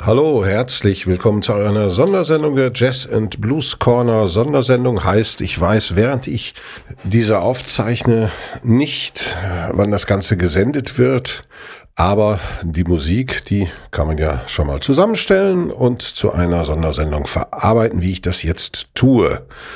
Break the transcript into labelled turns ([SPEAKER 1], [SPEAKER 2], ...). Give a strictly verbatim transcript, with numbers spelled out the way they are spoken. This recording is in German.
[SPEAKER 1] Hallo, herzlich willkommen zu einer Sondersendung der Jazz and Blues Corner. Sondersendung heißt, ich weiß, während ich diese aufzeichne, nicht, wann das Ganze gesendet wird, aber die Musik, die kann man ja schon mal zusammenstellen und zu einer Sondersendung verarbeiten, wie ich das jetzt tue.